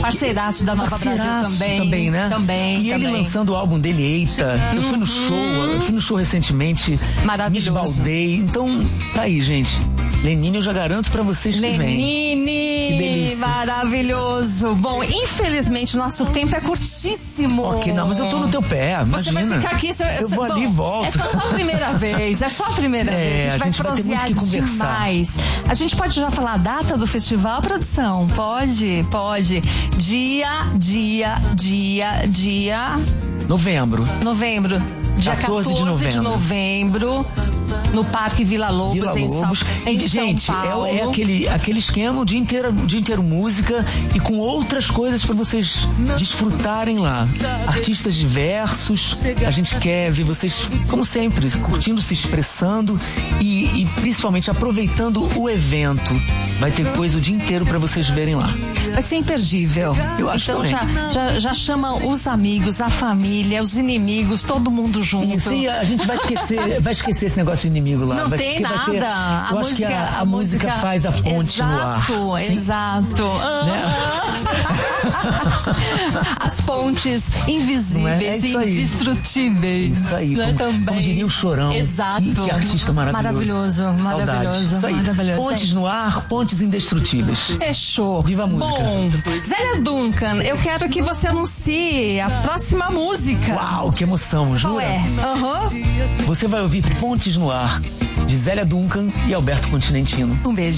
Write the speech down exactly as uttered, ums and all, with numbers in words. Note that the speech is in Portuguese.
Parceiraço da Nova Brasil também. também, né? Também, E também. ele lançando o álbum dele, Eita. Uhum. Eu fui no show, eu fui no show recentemente. Maravilhoso. Me esbaldei. Então, tá aí, gente. Lenine, eu já garanto pra vocês que vem. Lenine, maravilhoso. Bom, infelizmente, nosso tempo é curtíssimo. Ok, não, mas eu tô no teu pé, imagina. Você vai ficar aqui... Você, eu você, vou bom, ali e volto. É só a primeira vez, é só a primeira é, vez. A gente, a vai gente vai ter muito prosear que conversar. demais. A gente pode já falar a data do festival, produção? Pode, pode. Dia, dia, dia, dia... Novembro. Novembro. Dia quatorze de novembro. de novembro, no Parque Vila Lobos, Vila em, Lobos. São, em Gente, São Paulo. É, é aquele, aquele esquema, o dia inteiro, o dia inteiro música e com outras coisas para vocês desfrutarem lá. Artistas diversos, a gente quer ver vocês, como sempre, curtindo, se expressando e, e principalmente aproveitando o evento. Vai ter coisa o dia inteiro para vocês verem lá. Vai ser imperdível. Eu acho então já, já, já chama os amigos, a família, os inimigos, todo mundo junto. Isso, e a gente vai esquecer, vai esquecer esse negócio de inimigo lá. Não vai, tem nada. Ter, eu a acho música, que a, a, a música, música faz a ponte exato, no ar. Exato, exato. Né? As pontes invisíveis é? É e indestrutíveis. Isso aí, né? como, Também. como diria o Chorão. Exato. Que, que artista maravilhoso. Maravilhoso, maravilhoso. Isso aí. Maravilhoso. Pontes no ar, pontes indestrutíveis. Fechou. Viva a música. Bom, Zélia Duncan, eu quero que você anuncie a próxima música. Uau, que emoção, jura? Qual é? Uhum. Você vai ouvir Pontes no Ar, de Zélia Duncan e Alberto Continentino. Um beijo.